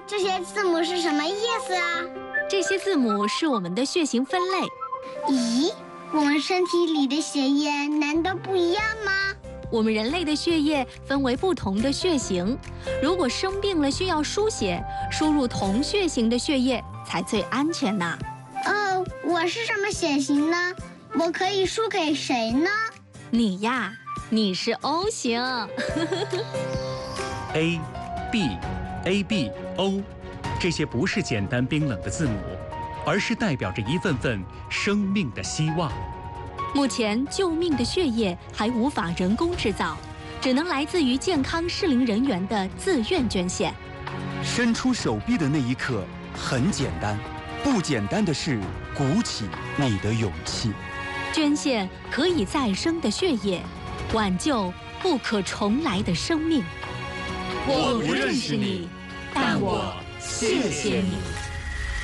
这些字母是什么意思啊？ 这些字母是我们的血型分类。 咦，我们身体里的血液难道不一样吗？ 我们人类的血液分为不同的血型，如果生病了需要输血，输入同血型的血液才最安全呢。 我是什么血型呢？我可以输给谁呢？ 你呀，你是 O 型。 A、B、AB、O， 这些不是简单冰冷的字母，而是代表着一份份生命的希望。 目前救命的血液还无法人工制造，只能来自于健康适龄人员的自愿捐献。 伸出手臂的那一刻很简单，不简单的是鼓起你的勇气。 捐献可以再生的血液，挽救不可重来的生命。 我不认识你，但我谢谢你。